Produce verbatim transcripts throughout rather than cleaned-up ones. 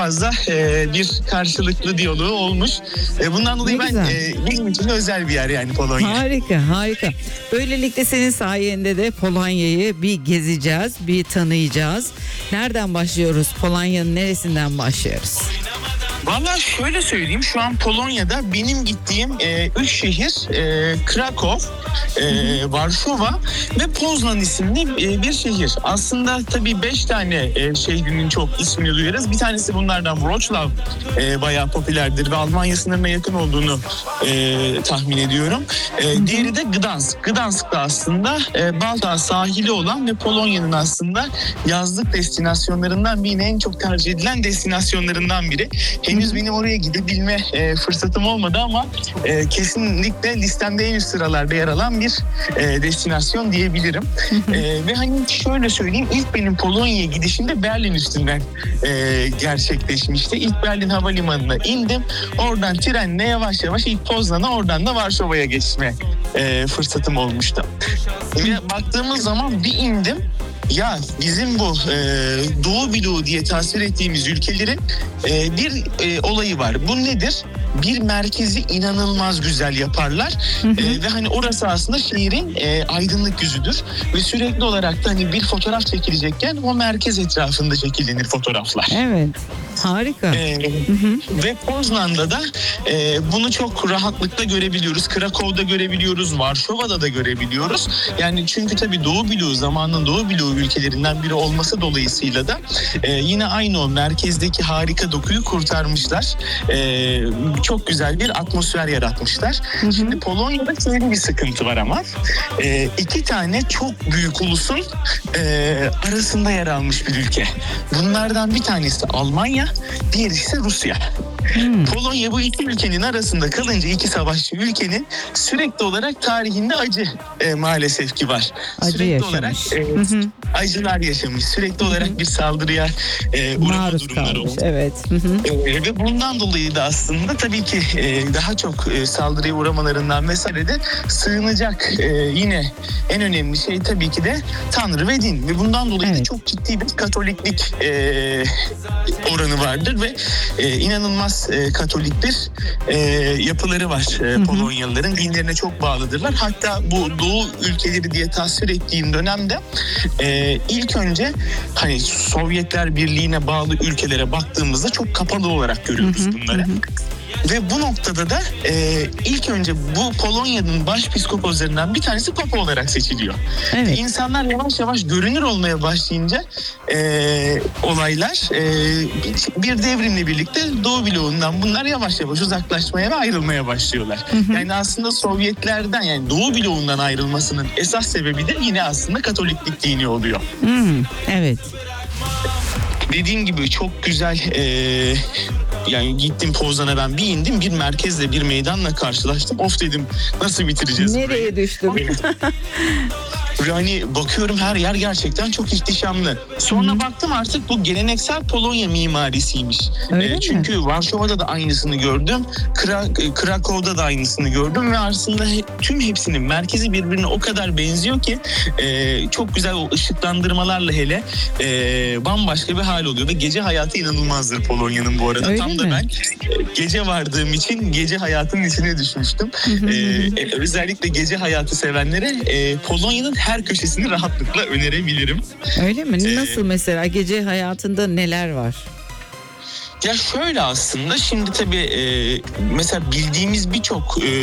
fazla e, bir karşılıklı diyaloğu olmuş. E, bundan dolayı Ne ben güzel. e, benim için özel bir yer yani Polonya. Harika, harika. Böylelikle senin sayende de Polonya'yı bir gezeceğiz, bir tanıyacağız. Nereden başlıyoruz? Polonya'nın neresinden başlıyoruz? Valla şöyle söyleyeyim, şu an Polonya'da benim gittiğim e, üç şehir e, Krakow, e, Varşova ve Poznan isimli e, bir şehir. Aslında tabii beş tane e, şehrinin çok ismini duyarız. Bir tanesi bunlardan Wrocław e, bayağı popülerdir ve Almanya sınırına yakın olduğunu e, tahmin ediyorum. E, diğeri de Gdansk. Gdansk da aslında e, Baldağ sahili olan ve Polonya'nın aslında yazlık destinasyonlarından birine, en çok tercih edilen destinasyonlarından biri. Henüz benim oraya gidebilme e, fırsatım olmadı ama e, kesinlikle listemde en üst sıralarda yer alan bir e, destinasyon diyebilirim. e, ve hani şöyle söyleyeyim, ilk benim Polonya'ya gidişim de Berlin üstünden e, gerçekleşmişti. İlk Berlin Havalimanı'na indim. Oradan trenle yavaş yavaş ilk Poznan'a, oradan da Varşova'ya geçme e, fırsatım olmuştu. Ve baktığımız zaman bir indim. Ya bizim bu e, Doğu bloğu diye tasvir ettiğimiz ülkelerin e, bir e, olayı var. Bu nedir? Bir merkezi inanılmaz güzel yaparlar. Hı hı. E, ve hani orası aslında şehrin e, aydınlık yüzüdür. Ve sürekli olarak da hani bir fotoğraf çekilecekken o merkez etrafında çekilir fotoğraflar. Evet. Harika. Ee, hı hı. Ve Poznan'da da e, bunu çok rahatlıkla görebiliyoruz. Krakow'da görebiliyoruz, Varşova'da da görebiliyoruz. Yani çünkü tabii Doğu bloğu, zamanın Doğu bloğu ülkelerinden biri olması dolayısıyla da e, yine aynı o merkezdeki harika dokuyu kurtarmışlar. E, çok güzel bir atmosfer yaratmışlar. Hı hı. Şimdi Polonya'da şöyle bir sıkıntı var ama e, iki tane çok büyük ulusun e, arasında yer almış bir ülke. Bunlardan bir tanesi Almanya, diğeri ise Rusya. Hmm. Polonya bu iki ülkenin arasında kalınca, iki savaşçı ülkenin sürekli olarak tarihinde acı e, maalesef ki var. Acı sürekli yaşamış. olarak e, acılar yaşamış. Sürekli olarak bir saldırıya e, uğrama maruz durumları kalmış. oldu. Evet. E, ve bundan dolayı da aslında tabii ki e, daha çok e, saldırıya uğramalarından vesaire de sığınacak e, yine en önemli şey tabii ki de Tanrı ve din. Ve bundan dolayı evet. da çok ciddi bir Katoliklik e, oranı vardır ve e, inanılmaz e, Katolik bir e, yapıları var e, Polonyalıların. Dinlerine çok bağlıdırlar. Hatta bu Doğu ülkeleri diye tasvir ettiğim dönemde e, ilk önce hani Sovyetler Birliği'ne bağlı ülkelere baktığımızda çok kapalı olarak görüyoruz bunları. Ve bu noktada da e, ilk önce bu Polonya'nın başpiskopolarından bir tanesi Papa olarak seçiliyor. Evet. İnsanlar yavaş yavaş görünür olmaya başlayınca e, olaylar e, bir devrimle birlikte Doğu bloğundan bunlar yavaş yavaş uzaklaşmaya ve ayrılmaya başlıyorlar. Hı hı. Yani aslında Sovyetlerden, yani Doğu bloğundan ayrılmasının esas sebebi de yine aslında Katoliklik dini oluyor. Hı, evet. Dediğim gibi çok güzel, e, yani gittim Poznan'a, ben bir indim, bir merkezle, bir meydanla karşılaştım. Of dedim, nasıl bitireceğiz? Nereye düştüm? Yani bakıyorum her yer gerçekten çok ihtişamlı. Sonra Hı-hı. baktım artık bu geleneksel Polonya mimarisiymiş. E, çünkü Varşova'da da aynısını gördüm. Kra- Krakow'da da aynısını gördüm ve aslında he- tüm hepsinin merkezi birbirine o kadar benziyor ki e, çok güzel o ışıklandırmalarla hele e, bambaşka bir hal oluyor ve gece hayatı inanılmazdır Polonya'nın bu arada. Öyle Tam mi? da ben e, gece vardığım için gece hayatının içine düşmüştüm. e, e, özellikle gece hayatı sevenlere e, Polonya'nın her köşesini rahatlıkla önerebilirim. Öyle mi? Ee, Nasıl mesela gece hayatında neler var? Ya şöyle aslında şimdi tabii e, mesela bildiğimiz birçok e,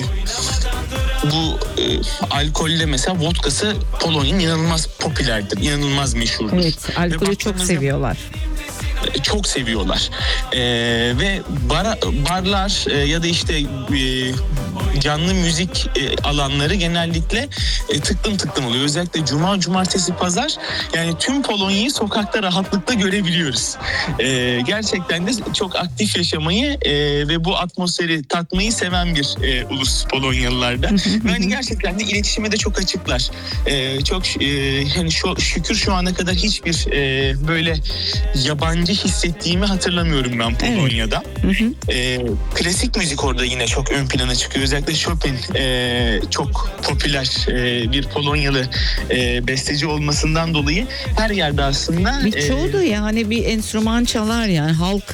bu e, alkolle mesela vodkası Polonya'nın inanılmaz popülerdir, inanılmaz meşhurdur. Evet, alkolü çok seviyorlar. Çok seviyorlar. Ee, ve bar, barlar e, ya da işte e, canlı müzik e, alanları genellikle e, tıklım tıklım oluyor. Özellikle cuma, cumartesi, pazar, yani tüm Polonya'yı sokakta rahatlıkla görebiliyoruz. E, gerçekten de çok aktif yaşamayı e, ve bu atmosferi tatmayı seven bir e, ulus Polonyalılarda. Ve hani gerçekten de iletişime de çok açıklar. E, çok e, hani şu, şükür şu ana kadar hiçbir e, böyle yabancı hissettiğimi hatırlamıyorum ben Polonya'da. Evet. Hı hı. E, klasik müzik orada yine çok ön plana çıkıyor. Özellikle Chopin e, çok popüler e, bir Polonyalı e, besteci olmasından dolayı her yerde aslında. Birçoğu da e, yani bir enstrüman çalar, yani halk